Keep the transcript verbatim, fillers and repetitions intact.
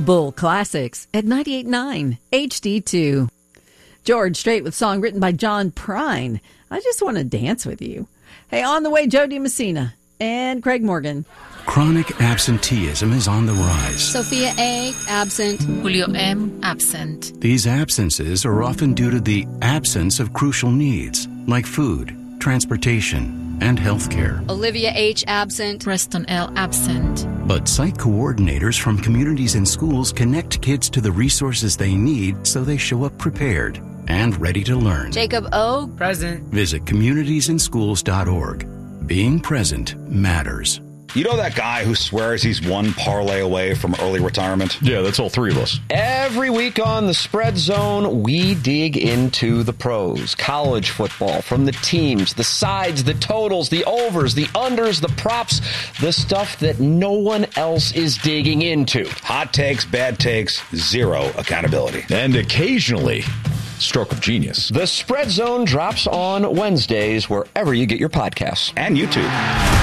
Bull Classics at ninety-eight point nine H D two. George Strait with song written by John Prine. I just want to dance with you. Hey, on the way, Joe DiMessina and Craig Morgan. Chronic absenteeism is on the rise. Sophia A., absent. Julio M., absent. These absences are often due to the absence of crucial needs, like food, transportation, and health care. Olivia H., absent. Preston L., absent. But site coordinators from communities and schools connect kids to the resources they need so they show up prepared and ready to learn. Jacob O., present. Visit communities in schools dot org. Being present matters. You know that guy who swears he's one parlay away from early retirement? Yeah, that's all three of us. Every week on the Spread Zone, we dig into the pros. College football, from the teams, the sides, the totals, the overs, the unders, the props, the stuff that no one else is digging into. Hot takes, bad takes, zero accountability. And occasionally, stroke of genius. The Spread Zone drops on Wednesdays wherever you get your podcasts. And YouTube.